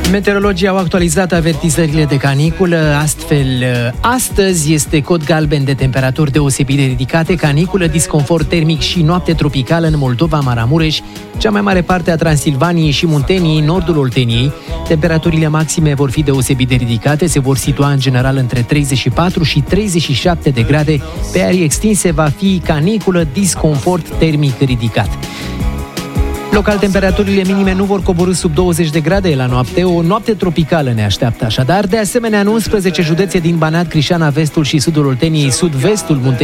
Meteorologii au actualizat avertizările de caniculă, astfel astăzi este cod galben de temperaturi deosebit de ridicate, caniculă, disconfort termic și noapte tropicală în Moldova, Maramureș, cea mai mare parte a Transilvaniei și Munteniei, nordul Olteniei. Temperaturile maxime vor fi deosebit de ridicate, se vor situa în general între 34 și 37 de grade, pe arii extinse va fi caniculă, disconfort termic ridicat. Local, temperaturile minime nu vor coborî sub 20 de grade la noapte, o noapte tropicală ne așteaptă așadar. De asemenea, în 11 județe din Banat, Crișana, vestul și sudul Olteniei, sud-vestul Munteniei,